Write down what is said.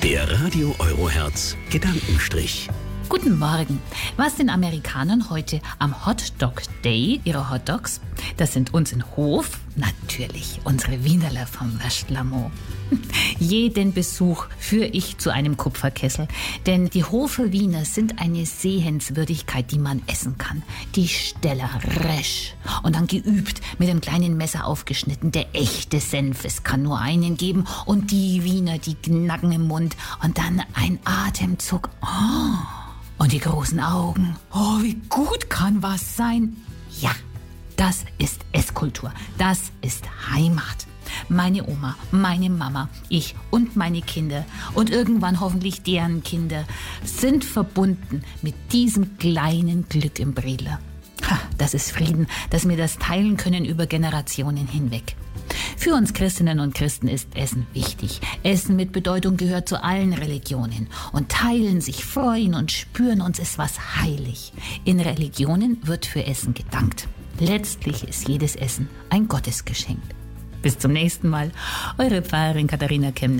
Der Radio Eurohertz Gedankenstrich. Guten Morgen. Was den Amerikanern heute am Hot Dog Day, ihre Hot Dogs, das sind uns in Hof, natürlich unsere Wienerler vom Waschlamo. Jeden Besuch führe ich zu einem Kupferkessel, denn die Hofer Wiener sind eine Sehenswürdigkeit, die man essen kann. Die Steller resch und dann geübt, mit einem kleinen Messer aufgeschnitten. Der echte Senf, es kann nur einen geben und die Wiener, die knacken im Mund und dann ein Atemzug. Oh. Und die großen Augen. Oh, wie gut kann was sein? Ja, das ist Esskultur. Das ist Heimat. Meine Oma, meine Mama, ich und meine Kinder und irgendwann hoffentlich deren Kinder sind verbunden mit diesem kleinen Glück im Bredler. Das ist Frieden, dass wir das teilen können über Generationen hinweg. Für uns Christinnen und Christen ist Essen wichtig. Essen mit Bedeutung gehört zu allen Religionen. Und teilen, sich freuen und spüren uns ist was heilig. In Religionen wird für Essen gedankt. Letztlich ist jedes Essen ein Gottesgeschenk. Bis zum nächsten Mal. Eure Pfarrerin Katharina Kemner.